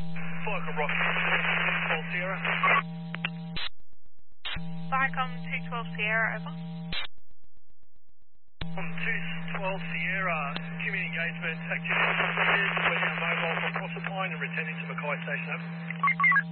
Viacom Rock, 12 Sierra. Viacom 212 Sierra, over. 212 Sierra, community engagement activity suspended. We're now mobile from Proserpine and returning to Mackay Station. Over.